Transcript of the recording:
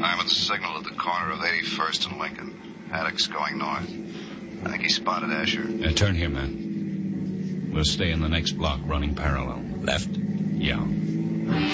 Fireman's signal at the corner of 81st and Lincoln. Haddock's going north. I think he spotted Asher. Turn here, man. We'll stay in the next block running parallel. Left? Yeah.